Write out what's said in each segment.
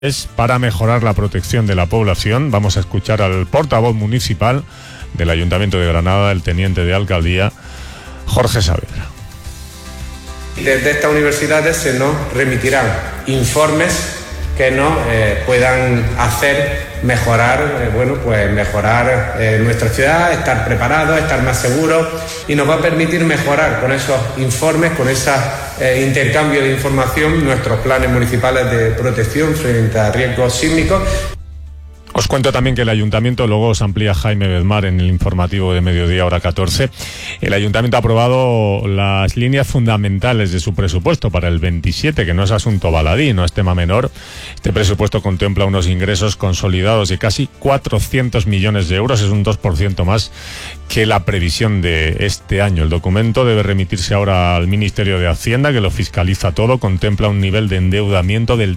Es para mejorar la protección de la población. Vamos a escuchar al portavoz municipal del Ayuntamiento de Granada, el teniente de alcaldía, Jorge Saavedra. Desde estas universidades se nos remitirán informes que nos puedan hacer mejorar, mejorar nuestra ciudad, estar preparados, estar más seguros, y nos va a permitir mejorar con esos informes, con ese intercambio de información, nuestros planes municipales de protección frente a riesgos sísmicos. Os cuento también que el Ayuntamiento, luego os amplía Jaime Bedmar en el informativo de mediodía, hora 14, el Ayuntamiento ha aprobado las líneas fundamentales de su presupuesto para el 27, que no es asunto baladí, no es tema menor. Este presupuesto contempla unos ingresos consolidados de casi 400 millones de euros, es un 2% más que la previsión de este año. El documento debe remitirse ahora al Ministerio de Hacienda, que lo fiscaliza todo, contempla un nivel de endeudamiento del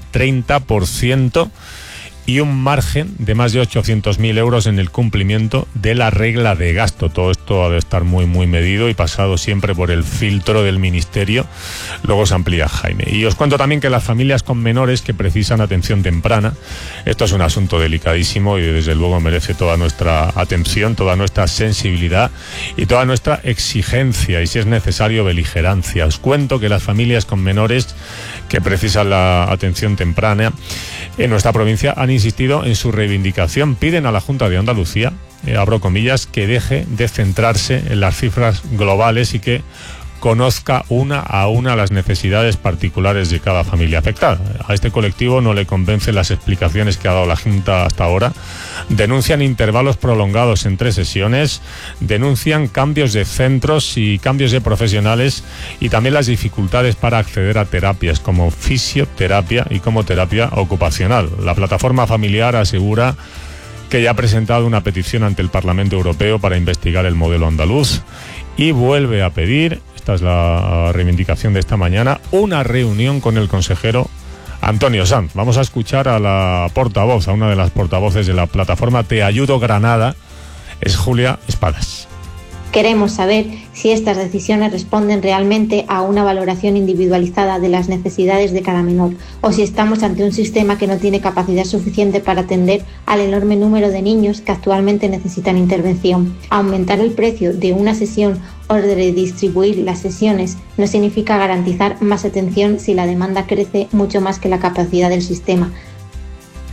30%, y un margen de más de 800.000 euros en el cumplimiento de la regla de gasto. Todo esto ha de estar muy medido y pasado siempre por el filtro del Ministerio. Luego se amplía Jaime. Y os cuento también que las familias con menores que precisan atención temprana, esto es un asunto delicadísimo y desde luego merece toda nuestra atención, toda nuestra sensibilidad y toda nuestra exigencia, y si es necesario, beligerancia. Os cuento que las familias con menores que precisan la atención temprana en nuestra provincia han insistido en su reivindicación. Piden a la Junta de Andalucía, abro comillas, que deje de centrarse en las cifras globales y que conozca una a una las necesidades particulares de cada familia afectada. A este colectivo no le convencen las explicaciones que ha dado la Junta hasta ahora. Denuncian intervalos prolongados entre sesiones, denuncian cambios de centros y cambios de profesionales, y también las dificultades para acceder a terapias como fisioterapia y como terapia ocupacional. La plataforma familiar asegura que ya ha presentado una petición ante el Parlamento Europeo para investigar el modelo andaluz y vuelve a pedir, esta es la reivindicación de esta mañana, una reunión con el consejero Antonio Sanz. Vamos a escuchar a la portavoz, a una de las portavoces de la plataforma Te Ayudo Granada, es Julia Espadas. Queremos saber si estas decisiones responden realmente a una valoración individualizada de las necesidades de cada menor, o si estamos ante un sistema que no tiene capacidad suficiente para atender al enorme número de niños que actualmente necesitan intervención. Aumentar el precio de una sesión o redistribuir las sesiones no significa garantizar más atención si la demanda crece mucho más que la capacidad del sistema.